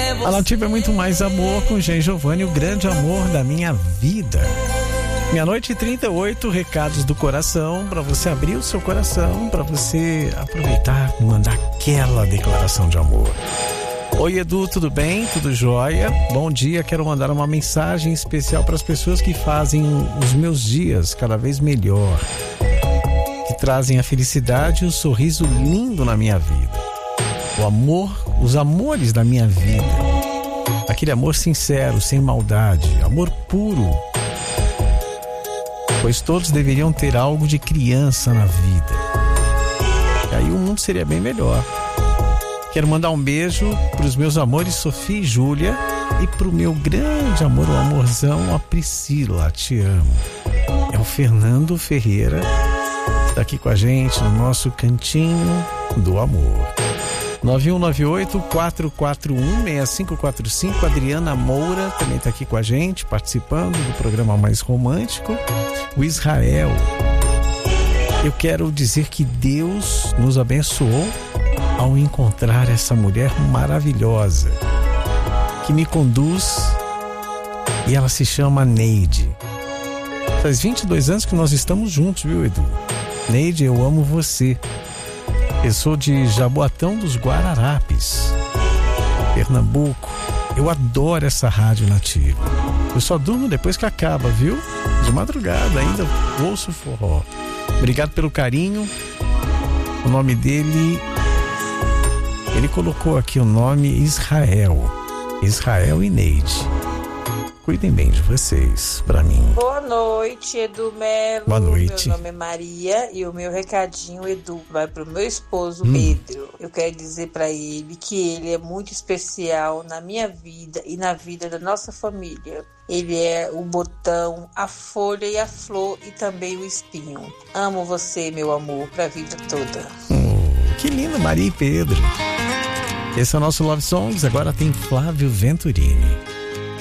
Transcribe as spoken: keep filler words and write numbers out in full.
A Nativa é muito mais amor com Jean Giovanni, o grande amor da minha vida. Meia-noite e trinta e oito, recados do coração, para você abrir o seu coração, para você aproveitar e mandar aquela declaração de amor. Oi, Edu, tudo bem? Tudo jóia? Bom dia, quero mandar uma mensagem especial para as pessoas que fazem os meus dias cada vez melhor, que trazem a felicidade e o sorriso lindo na minha vida. O amor, os amores da minha vida. Aquele amor sincero, sem maldade, amor puro. Pois todos deveriam ter algo de criança na vida. E aí o mundo seria bem melhor. Quero mandar um beijo para os meus amores Sofia e Júlia e para o meu grande amor, o amorzão, a Priscila, te amo. É o Fernando Ferreira, que está aqui com a gente no nosso cantinho do amor. nove um nove oito, quatro quatro um, seis cinco quatro cinco. Adriana Moura também está aqui com a gente, participando do programa Mais Romântico. O Israel, eu quero dizer que Deus nos abençoou ao encontrar essa mulher maravilhosa que me conduz, e ela se chama Neide. Faz vinte e dois anos que nós estamos juntos, viu, Edu? Neide, eu amo você. Eu sou de Jaboatão dos Guararapes, Pernambuco. Eu adoro essa rádio nativa. Eu só durmo depois que acaba, viu? De madrugada ainda ouço forró. Obrigado pelo carinho. O nome dele, ele colocou aqui o nome Israel. Israel e Neide. Cuidem bem de vocês, pra mim. Boa noite, Edu Melo. Boa noite. Meu nome é Maria e o meu recadinho, Edu, vai pro meu esposo, hum. Pedro. Eu quero dizer pra ele que ele é muito especial na minha vida e na vida da nossa família. Ele é o botão, a folha e a flor e também o espinho. Amo você, meu amor, pra vida toda. Oh, que lindo, Maria e Pedro. Esse é o nosso Love Songs. Agora tem Flávio Venturini.